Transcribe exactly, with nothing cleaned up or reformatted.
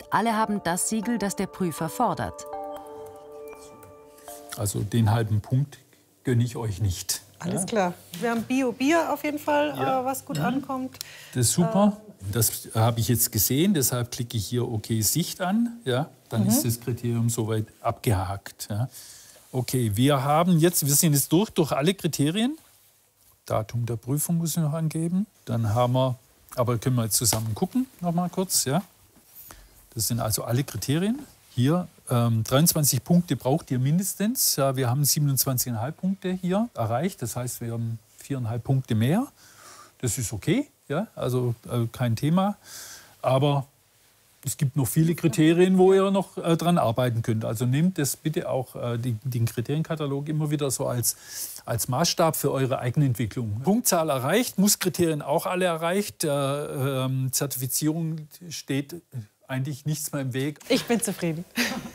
Alle haben das Siegel, das der Prüfer fordert. Also den halben Punkt gönne ich euch nicht. Alles ja? klar. Wir haben Bio-Bier auf jeden Fall, Ja. äh, was gut mhm. ankommt. Das ist super. Äh. Das habe ich jetzt gesehen, deshalb klicke ich hier OK Sicht an. Ja? Dann mhm. ist das Kriterium soweit abgehakt. Ja? Okay, wir haben jetzt, wir sind jetzt durch, durch alle Kriterien. Datum der Prüfung muss ich noch angeben. Dann haben wir, aber können wir jetzt zusammen gucken, noch mal kurz. Ja? Das sind also alle Kriterien. Hier ähm, dreiundzwanzig Punkte braucht ihr mindestens. Ja, wir haben siebenundzwanzig Komma fünf Punkte hier erreicht. Das heißt, wir haben vier Komma fünf Punkte mehr. Das ist okay, ja? Also äh, kein Thema. Aber es gibt noch viele Kriterien, wo ihr noch äh, dran arbeiten könnt. Also nehmt das bitte auch, äh, die, den Kriterienkatalog immer wieder so als, als Maßstab für eure eigene Entwicklung. Punktzahl erreicht, Muss-Kriterien auch alle erreicht. Äh, ähm, Zertifizierung steht eigentlich nichts mehr im Weg. Ich bin zufrieden.